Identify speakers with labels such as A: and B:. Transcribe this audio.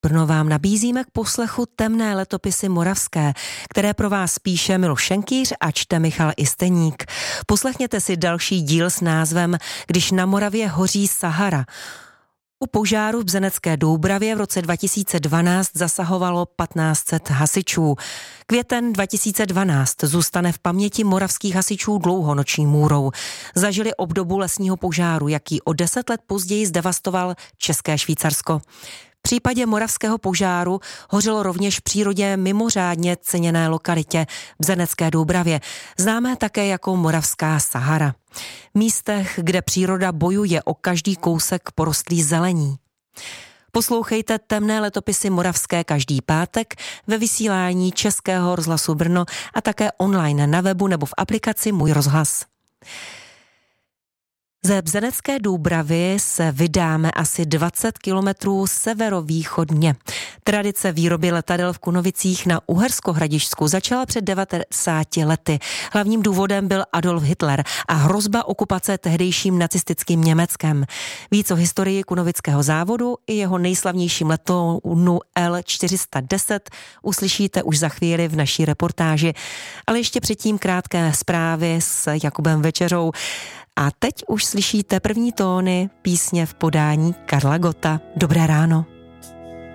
A: Brno vám nabízíme k poslechu temné letopisy moravské, které pro vás píše Miloš Šenkýř a čte Michal Isteník. Poslechněte si další díl s názvem Když na Moravě hoří Sahara. U požáru v Bzenecké Doubravě v roce 2012 zasahovalo 1500 hasičů. Květen 2012 zůstane v paměti moravských hasičů dlouho noční můrou. Zažili obdobu lesního požáru, jaký o 10 let později zdevastoval České Švýcarsko. V případě moravského požáru hořelo rovněž v přírodě mimořádně ceněné lokalitě Bzenecké Doubravě, známé také jako Moravská Sahara. Místech, kde příroda bojuje o každý kousek porostlý zelení. Poslouchejte temné letopisy moravské každý pátek ve vysílání Českého rozhlasu Brno a také online na webu nebo v aplikaci Můj rozhlas. Ze Bzenecké Doubravy se vydáme asi 20 kilometrů severovýchodně. Tradice výroby letadel v Kunovicích na Uhersko-Hradišťsku začala před 90 lety. Hlavním důvodem byl Adolf Hitler a hrozba okupace tehdejším nacistickým Německem. Víc o historii kunovického závodu i jeho nejslavnějším letounu L410 uslyšíte už za chvíli v naší reportáži. Ale ještě předtím krátké zprávy s Jakubem Večeřou. A teď už slyšíte první tóny písně v podání Karla Gotta. Dobré ráno.